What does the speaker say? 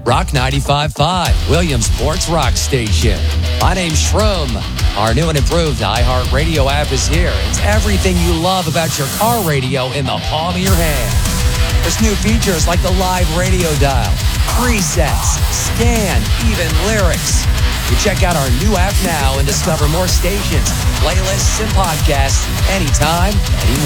Rock 95.5, Williams Sports Rock Station. My name's Shroom. Our new and improved iHeartRadio app is here. It's everything you love about your car radio in the palm of your hand. There's new features like the live radio dial, presets, scan, even lyrics. You check out our new app now and discover more stations, playlists, and podcasts anytime, anywhere.